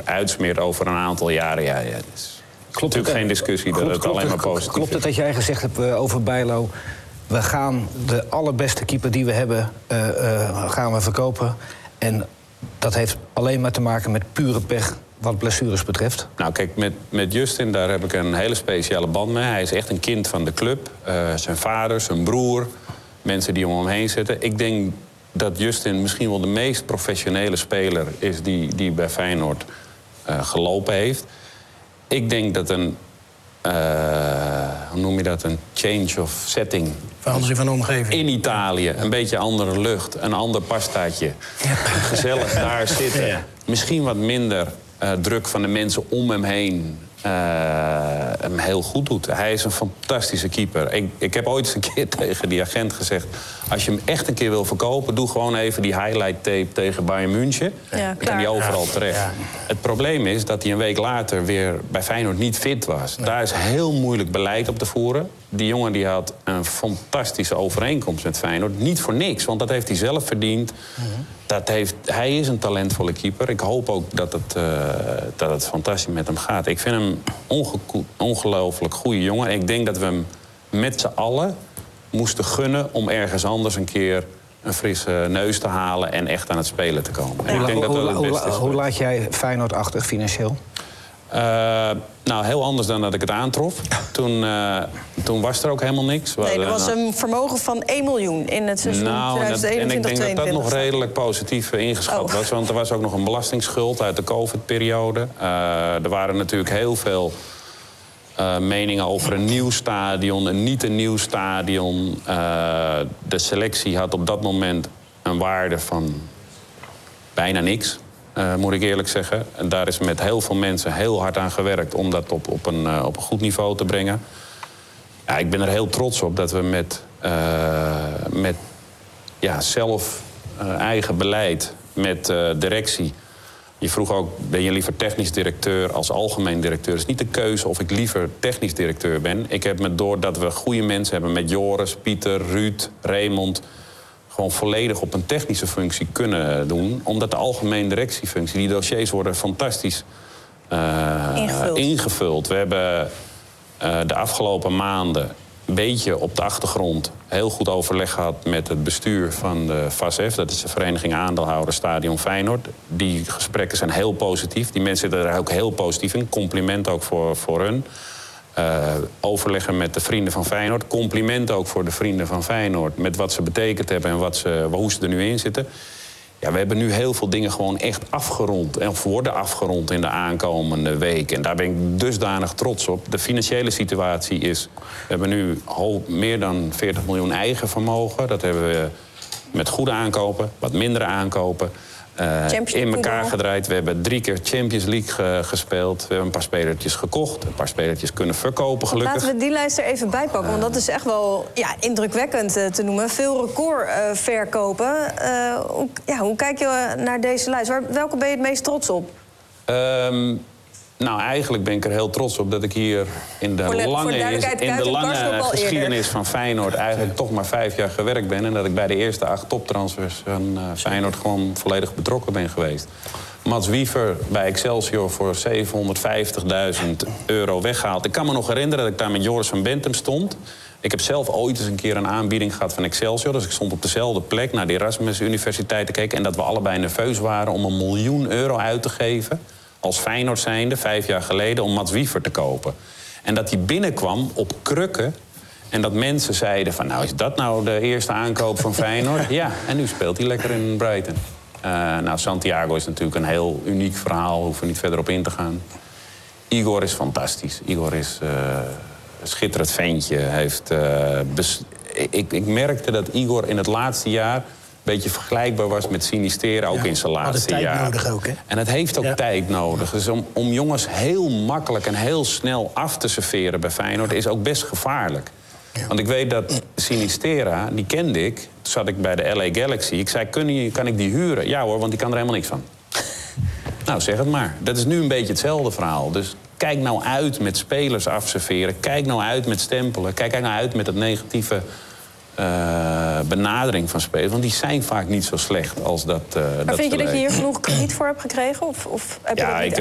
uitsmeert over een aantal jaren... Ja, het is natuurlijk geen discussie dat het alleen maar positief is. Klopt het dat jij gezegd hebt over Bijlo... we gaan de allerbeste keeper die we hebben, gaan we verkopen... en dat heeft alleen maar te maken met pure pech... wat blessures betreft? Nou, kijk, met Justin, daar heb ik een hele speciale band mee. Hij is echt een kind van de club. Zijn vader, zijn broer, mensen die om hem heen zitten. Ik denk dat Justin misschien wel de meest professionele speler is... die bij Feyenoord gelopen heeft. Ik denk dat een... hoe noem je dat? Een change of setting. Verandering van de omgeving. In Italië. Een beetje andere lucht. Een ander pastaatje. Ja. Gezellig daar zitten. Ja. Misschien wat minder druk van de mensen om hem heen. Hem heel goed doet. Hij is een fantastische keeper. Ik heb ooit eens een keer tegen die agent gezegd... als je hem echt een keer wil verkopen... doe gewoon even die highlight tape tegen Bayern München. Ja, dan kan hij overal terecht. Ja. Het probleem is dat hij een week later weer bij Feyenoord niet fit was. Nee. Daar is heel moeilijk beleid op te voeren. Die jongen die had een fantastische overeenkomst met Feyenoord. Niet voor niks, want dat heeft hij zelf verdiend. Hij is een talentvolle keeper. Ik hoop ook dat het fantastisch met hem gaat. Ik vind hem ongelooflijk goede jongen. Ik denk dat we hem met z'n allen moesten gunnen... om ergens anders een keer een frisse neus te halen... en echt aan het spelen te komen. En ik denk dat het beste is. Hoe laat jij Feyenoord achter financieel? Nou, heel anders dan dat ik het aantrof. Toen was er ook helemaal niks. Nee, er was een vermogen van 1 miljoen in het seizoen 2021-2022. En ik denk dat dat nog redelijk positief ingeschat was. Want er was ook nog een belastingsschuld uit de COVID-periode. Er waren natuurlijk heel veel meningen over een nieuw stadion, een niet een nieuw stadion. De selectie had op dat moment een waarde van bijna niks. Moet ik eerlijk zeggen. En daar is met heel veel mensen heel hard aan gewerkt... om dat op een goed niveau te brengen. Ja, ik ben er heel trots op dat we met zelf eigen beleid... met directie... Je vroeg ook, ben je liever technisch directeur als algemeen directeur? Het is niet de keuze of ik liever technisch directeur ben. Ik heb me doordat we goede mensen hebben met Joris, Pieter, Ruud, Raymond... gewoon volledig op een technische functie kunnen doen. Omdat de algemene directiefunctie, die dossiers worden fantastisch ingevuld. We hebben de afgelopen maanden een beetje op de achtergrond... heel goed overleg gehad met het bestuur van de VASF. Dat is de Vereniging Aandeelhouders Stadion Feyenoord. Die gesprekken zijn heel positief. Die mensen zitten er ook heel positief in. Compliment ook voor hun. Overleggen met de vrienden van Feyenoord. Compliment ook voor de vrienden van Feyenoord... met wat ze betekend hebben en hoe ze er nu in zitten. Ja, we hebben nu heel veel dingen gewoon echt afgerond... of worden afgerond in de aankomende weken. En daar ben ik dusdanig trots op. De financiële situatie is... we hebben nu meer dan 40 miljoen eigen vermogen. Dat hebben we met goede aankopen, wat mindere aankopen... in elkaar gedraaid. We hebben 3 keer Champions League gespeeld. We hebben een paar spelertjes gekocht. Een paar spelertjes kunnen verkopen, gelukkig. Laten we die lijst er even bij pakken. Want dat is echt wel indrukwekkend te noemen. Veel recordverkopen. Hoe kijk je naar deze lijst? Welke ben je het meest trots op? Nou, eigenlijk ben ik er heel trots op dat ik hier in de lange geschiedenis van Feyenoord... eigenlijk toch maar 5 jaar gewerkt ben. En dat ik bij de eerste 8 toptransfers van Feyenoord gewoon volledig betrokken ben geweest. Mats Wiever bij Excelsior voor €750.000 weggehaald. Ik kan me nog herinneren dat ik daar met Joris van Bentum stond. Ik heb zelf ooit eens een keer een aanbieding gehad van Excelsior. Dus ik stond op dezelfde plek naar de Erasmus Universiteit te kijken. En dat we allebei nerveus waren om €1 miljoen uit te geven... als Feyenoord zijnde, 5 jaar geleden, om Mats Wiever te kopen. En dat hij binnenkwam op krukken... en dat mensen zeiden van, nou, is dat nou de eerste aankoop van Feyenoord? Ja, en nu speelt hij lekker in Brighton. Santiago is natuurlijk een heel uniek verhaal. Hoeven we niet verder op in te gaan. Igor is fantastisch. Igor is een schitterend ventje. Ik merkte dat Igor in het laatste jaar... een beetje vergelijkbaar was met Sinistera, ook in zijn laatste jaar. Tijd nodig ook, hè? En het heeft ook tijd nodig. Dus om jongens heel makkelijk en heel snel af te serveren bij Feyenoord... is ook best gevaarlijk. Ja. Want ik weet dat Sinistera, die kende ik. Toen zat ik bij de LA Galaxy. Ik zei, kan ik die huren? Ja hoor, want die kan er helemaal niks van. Nou, zeg het maar. Dat is nu een beetje hetzelfde verhaal. Dus kijk nou uit met spelers afserveren. Kijk nou uit met stempelen. Kijk nou uit met het negatieve... benadering van spelers. Want die zijn vaak niet zo slecht als dat. Maar vind je dat je hier genoeg krediet voor hebt gekregen? Of heb je dat niet